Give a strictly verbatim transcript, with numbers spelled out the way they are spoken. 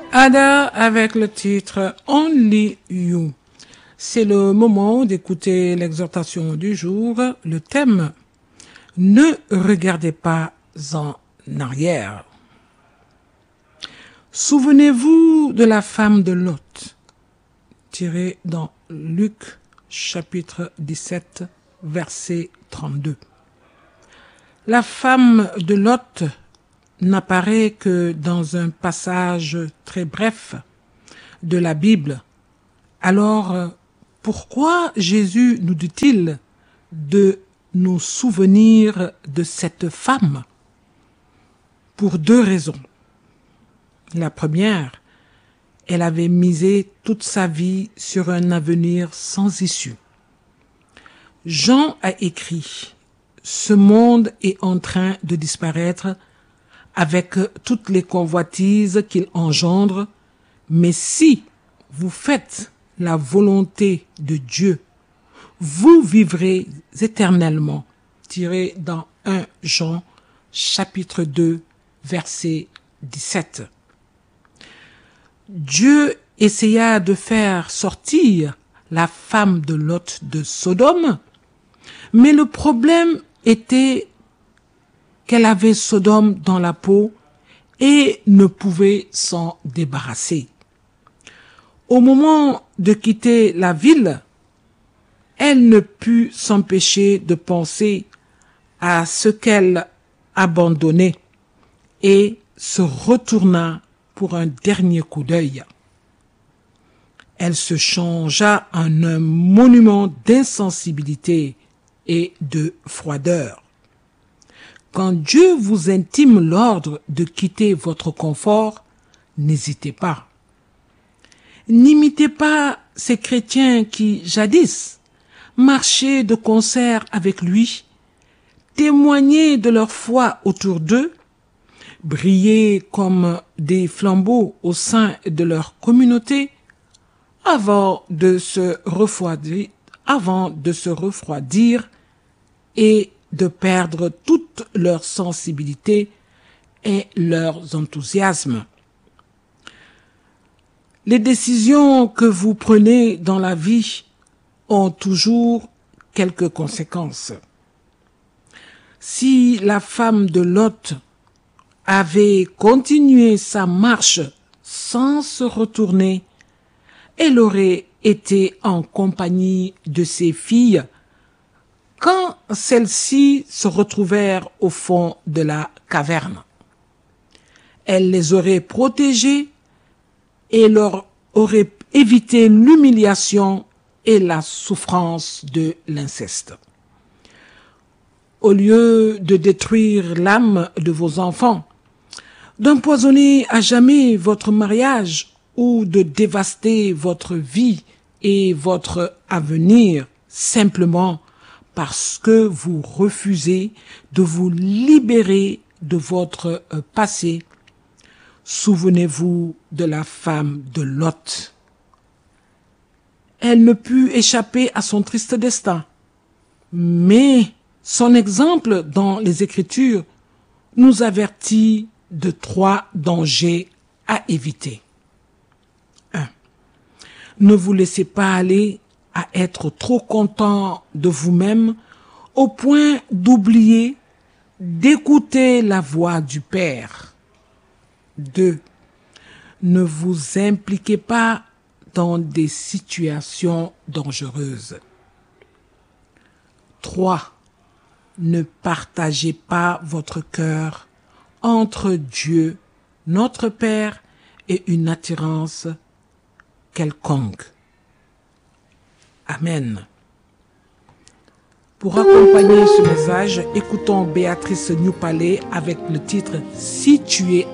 Ada avec le titre Only You. C'est le moment d'écouter l'exhortation du jour, le thème « Ne regardez pas en arrière ». Souvenez-vous de la femme de Lot, tiré dans Luc chapitre dix-sept, verset trente-deux. La femme de Lot n'apparaît que dans un passage très bref de la Bible. Alors, pourquoi Jésus nous dit-il de nous souvenir de cette femme? Pour deux raisons. La première, elle avait misé toute sa vie sur un avenir sans issue. Jean a écrit « Ce monde est en train de disparaître avec toutes les convoitises qu'il engendre, mais si vous faites la volonté de Dieu, vous vivrez éternellement. » Tiré dans premier Jean, chapitre deux, verset dix-sept. Dieu essaya de faire sortir la femme de Lot de Sodome, mais le problème était qu'elle avait Sodome dans la peau et ne pouvait s'en débarrasser. Au moment de quitter la ville, elle ne put s'empêcher de penser à ce qu'elle abandonnait et se retourna pour un dernier coup d'œil. Elle se changea en un monument d'insensibilité et de froideur. Quand Dieu vous intime l'ordre de quitter votre confort, n'hésitez pas. N'imitez pas ces chrétiens qui, jadis, marchaient de concert avec lui, témoignaient de leur foi autour d'eux, brillaient comme des flambeaux au sein de leur communauté, avant de se refroidir, avant de se refroidir et de perdre toute leur sensibilité et leur enthousiasme. Les décisions que vous prenez dans la vie ont toujours quelques conséquences. Si la femme de Lot avait continué sa marche sans se retourner, elle aurait été en compagnie de ses filles quand celles-ci se retrouvèrent au fond de la caverne. Elle les aurait protégées et leur aurait évité l'humiliation et la souffrance de l'inceste. Au lieu de détruire l'âme de vos enfants, d'empoisonner à jamais votre mariage ou de dévaster votre vie et votre avenir simplement parce que vous refusez de vous libérer de votre passé, souvenez-vous de la femme de Lot. Elle ne put échapper à son triste destin, mais son exemple dans les Écritures nous avertit de trois dangers à éviter. un. Ne vous laissez pas aller à être trop content de vous-même au point d'oublier d'écouter la voix du Père. deux. Ne vous impliquez pas dans des situations dangereuses. trois. Ne partagez pas votre cœur entre Dieu, notre Père, et une attirance quelconque. Amen. Pour accompagner ce message, écoutons Béatrice New Palais avec le titre « Si tu es